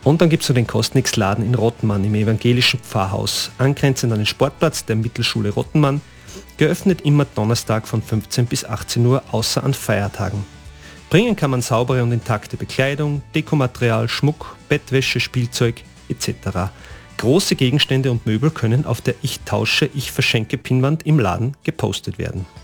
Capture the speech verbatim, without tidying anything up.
Und dann gibt es noch den Kostnix-Laden in Rottenmann im evangelischen Pfarrhaus, angrenzend an den Sportplatz der Mittelschule Rottenmann, geöffnet immer Donnerstag von fünfzehn bis achtzehn Uhr, außer an Feiertagen. Bringen kann man saubere und intakte Bekleidung, Dekomaterial, Schmuck, Bettwäsche, Spielzeug et cetera. Große Gegenstände und Möbel können auf der Ich tausche, Ich verschenke Pinnwand im Laden gepostet werden.